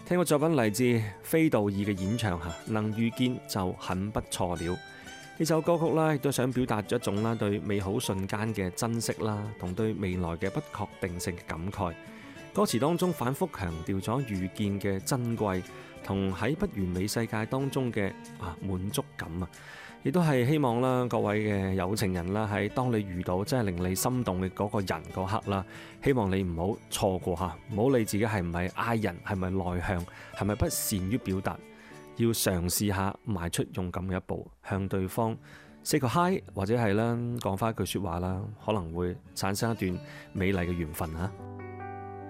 聽個作品嚟自非道爾嘅演唱嚇，能遇見就很不錯了。呢首歌曲啦，亦都想表達咗一種啦對美好瞬間嘅珍惜啦，同對未來嘅不確定性嘅感慨。歌詞當中反覆強調咗遇見嘅珍貴，同喺不完美世界當中嘅滿足感啊！亦都係希望啦，各位嘅有情人啦，喺當你遇到真係令你心動嘅嗰個人嗰刻啦，希望你唔好錯過嚇，唔好理自己係唔係 I 人，係咪內向，係咪不善於表達，要嘗試下邁出勇敢嘅一步，向對方 say 個 hi， 或者係啦講翻一句説話啦，可能會產生一段美麗嘅緣分嚇。